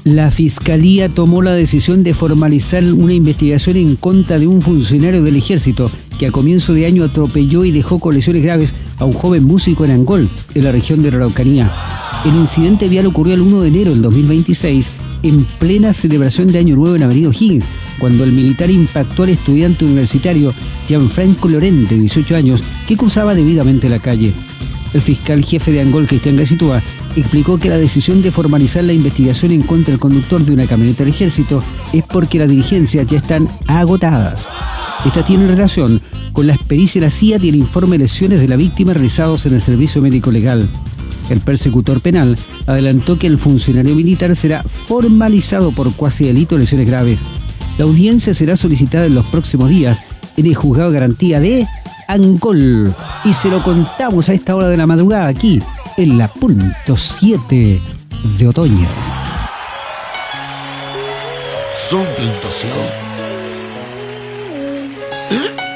La Fiscalía tomó la decisión de formalizar una investigación en contra de un funcionario del Ejército que a comienzo de año atropelló y dejó con lesiones graves a un joven músico en Angol, en la región de Araucanía. El incidente vial ocurrió el 1 de enero del 2026, en plena celebración de Año Nuevo en Avenida O'Higgins, cuando el militar impactó al estudiante universitario Gianfranco Lorente, de 18 años, que cruzaba debidamente la calle. El fiscal jefe de Angol, Cristian Gacitúa, explicó que la decisión de formalizar la investigación en contra del conductor de una camioneta del Ejército es porque las diligencias ya están agotadas. Esta tiene relación con la pericia de la CIA y el informe de lesiones de la víctima realizados en el Servicio Médico Legal. El persecutor penal adelantó que el funcionario militar será formalizado por cuasi delito de lesiones graves. La audiencia será solicitada en los próximos días en el Juzgado de Garantía de Angol. Y se lo contamos a esta hora de la madrugada aquí, en la punto 7 de otoño. Son tentación.